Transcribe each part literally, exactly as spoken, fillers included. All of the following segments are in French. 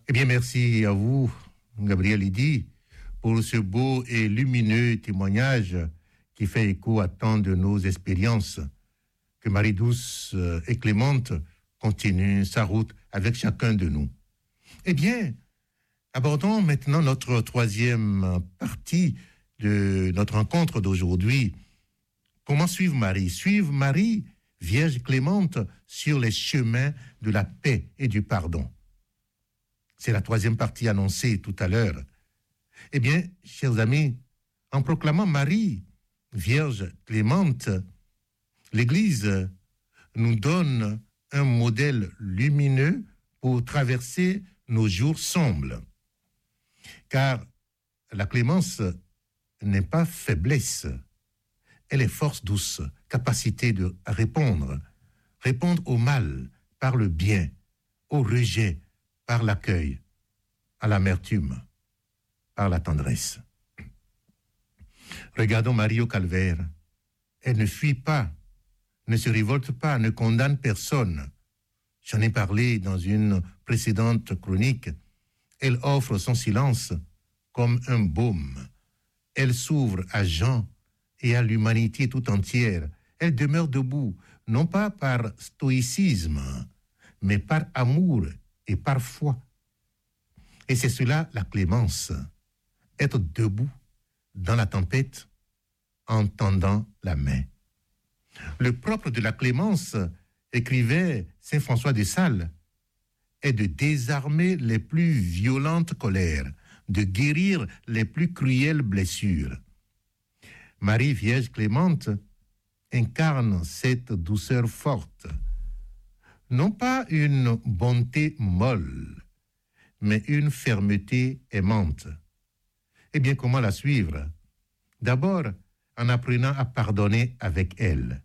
Eh bien, merci à vous, Gabriel Idi, pour ce beau et lumineux témoignage qui fait écho à tant de nos expériences. Que Marie douce et clémente continue sa route avec chacun de nous. Eh bien, abordons maintenant notre troisième partie de notre rencontre d'aujourd'hui. Comment suivre Marie? Suivre Marie, Vierge clémente, sur les chemins de la paix et du pardon. C'est la troisième partie annoncée tout à l'heure. Eh bien, chers amis, en proclamant Marie, Vierge clémente, l'Église nous donne un modèle lumineux pour traverser nos jours sombres. Car la clémence n'est pas faiblesse, elle est force douce, capacité de répondre, répondre au mal par le bien, au rejet par l'accueil, à l'amertume par la tendresse. Regardons Marie au calvaire. Elle ne fuit pas, ne se révolte pas, ne condamne personne. J'en ai parlé dans une précédente chronique. Elle offre son silence comme un baume. Elle s'ouvre à Jean et à l'humanité tout entière. Elle demeure debout, non pas par stoïcisme, mais par amour et par foi. Et c'est cela la clémence, être debout dans la tempête en tendant la main. Le propre de la clémence, écrivait saint François de Sales, est de désarmer les plus violentes colères, de guérir les plus cruelles blessures. Marie Vierge clémente incarne cette douceur forte, non pas une bonté molle, mais une fermeté aimante. Eh bien, comment la suivre? D'abord, en apprenant à pardonner avec elle.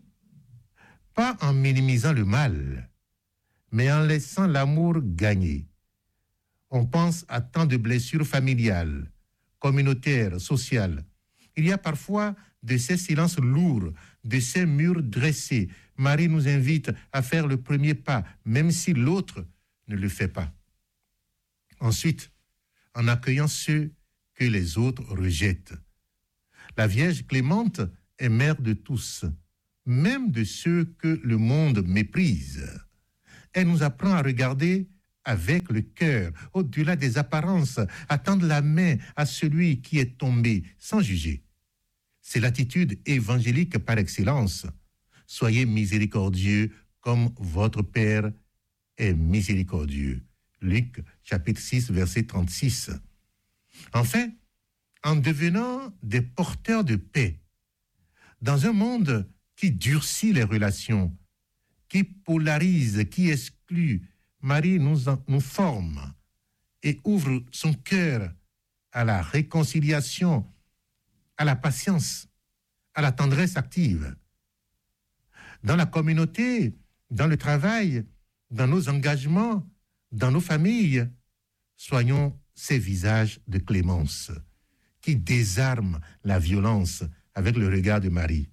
Pas en minimisant le mal, mais en laissant l'amour gagner. On pense à tant de blessures familiales, communautaires, sociales. Il y a parfois de ces silences lourds, de ces murs dressés. Marie nous invite à faire le premier pas, même si l'autre ne le fait pas. Ensuite, en accueillant ceux que les autres rejettent. La Vierge clémente est mère de tous, même de ceux que le monde méprise. Elle nous apprend à regarder avec le cœur, au-delà des apparences, à tendre la main à celui qui est tombé, sans juger. C'est l'attitude évangélique par excellence. Soyez miséricordieux comme votre Père est miséricordieux. Luc, chapitre six, verset trente-six. Enfin, en devenant des porteurs de paix, dans un monde qui durcit les relations, qui polarise, qui exclut, Marie nous, en, nous forme et ouvre son cœur à la réconciliation, à la patience, à la tendresse active. Dans la communauté, dans le travail, dans nos engagements, dans nos familles, soyons ces visages de clémence qui désarment la violence avec le regard de Marie.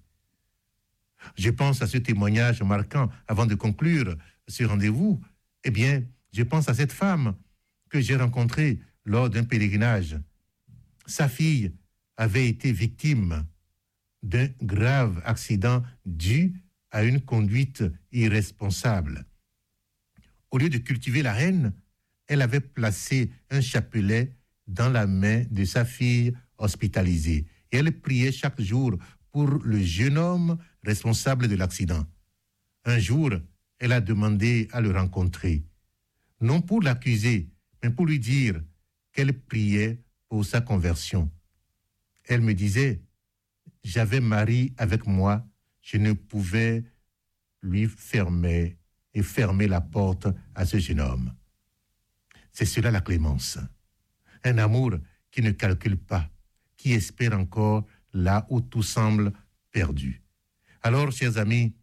Je pense à ce témoignage marquant avant de conclure ce rendez-vous. Eh bien, je pense à cette femme que j'ai rencontrée lors d'un pèlerinage. Sa fille avait été victime d'un grave accident dû à une conduite irresponsable. Au lieu de cultiver la haine, elle avait placé un chapelet dans la main de sa fille hospitalisée. Et elle priait chaque jour pour le jeune homme responsable de l'accident. Un jour, elle a demandé à le rencontrer, non pour l'accuser, mais pour lui dire qu'elle priait pour sa conversion. Elle me disait, j'avais Marie avec moi, je ne pouvais lui fermer et fermer la porte à ce jeune homme. C'est cela la clémence. Un amour qui ne calcule pas, qui espère encore là où tout semble perdu. Alors, chers amis,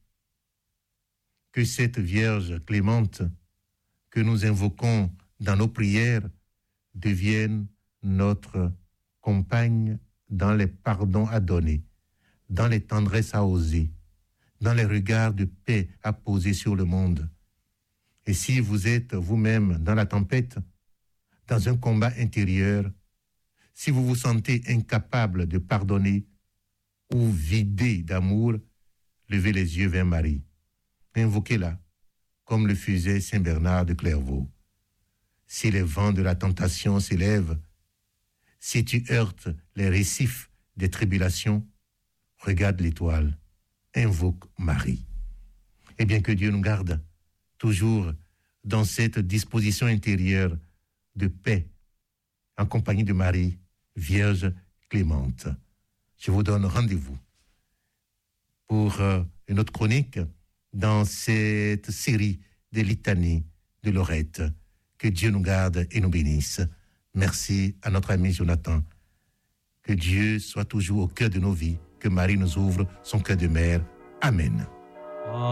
que cette Vierge clémente que nous invoquons dans nos prières devienne notre compagne dans les pardons à donner, dans les tendresses à oser, dans les regards de paix à poser sur le monde. Et si vous êtes vous-même dans la tempête, dans un combat intérieur, si vous vous sentez incapable de pardonner ou vidé d'amour, levez les yeux vers Marie. Invoquez-la, comme le faisait Saint Bernard de Clairvaux. Si les vents de la tentation s'élèvent, si tu heurtes les récifs des tribulations, regarde l'étoile, invoque Marie. Et bien que Dieu nous garde toujours dans cette disposition intérieure de paix, en compagnie de Marie, Vierge clémente. Je vous donne rendez-vous pour euh, une autre chronique dans cette série des litanies de Lorette. Que Dieu nous garde et nous bénisse. Merci à notre ami Jonathan. Que Dieu soit toujours au cœur de nos vies. Que Marie nous ouvre son cœur de mère. Amen.